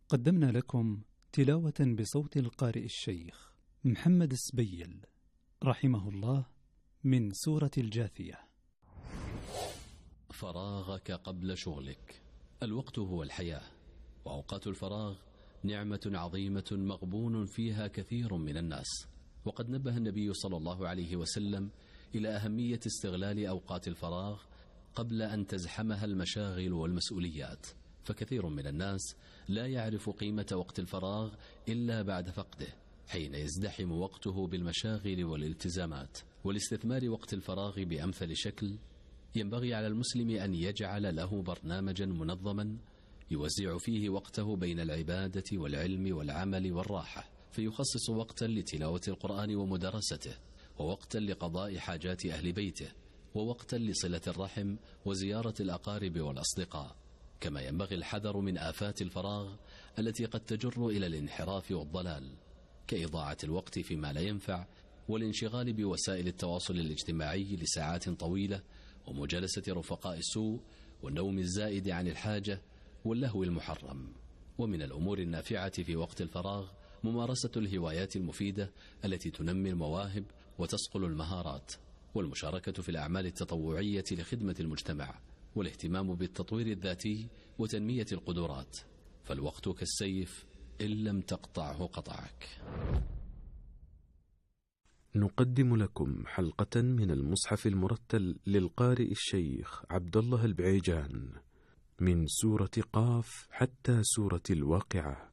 قدمنا لكم تلاوة بصوت القارئ الشيخ محمد السبيل رحمه الله من سورة الجاثية. فراغك قبل شغلك. الوقت هو الحياة، وأوقات الفراغ نعمة عظيمة مغبون فيها كثير من الناس. وقد نبه النبي صلى الله عليه وسلم إلى أهمية استغلال أوقات الفراغ قبل أن تزحمها المشاغل والمسؤوليات، فكثير من الناس لا يعرف قيمة وقت الفراغ إلا بعد فقده، حين يزدحم وقته بالمشاغل والالتزامات. والاستثمار وقت الفراغ بأمثل شكل ينبغي على المسلم أن يجعل له برنامجا منظما يوزع فيه وقته بين العبادة والعلم والعمل والراحة، فيخصص وقتا لتلاوة القرآن ومدرسته، ووقتا لقضاء حاجات أهل بيته، ووقتا لصلة الرحم وزيارة الأقارب والأصدقاء. كما ينبغي الحذر من آفات الفراغ التي قد تجر إلى الانحراف والضلال، كإضاعة الوقت فيما لا ينفع، والانشغال بوسائل التواصل الاجتماعي لساعات طويلة، ومجالسة رفقاء السوء، والنوم الزائد عن الحاجة، واللهو المحرم. ومن الأمور النافعة في وقت الفراغ ممارسة الهوايات المفيدة التي تنمي المواهب وتصقل المهارات، والمشاركة في الأعمال التطوعية لخدمة المجتمع، والاهتمام بالتطوير الذاتي وتنمية القدرات. فالوقت كالسيف، إن لم تقطعه قطعك. نقدم لكم حلقة من المصحف المرتل للقارئ الشيخ عبد الله البعيجان من سورة قاف حتى سورة الواقعة.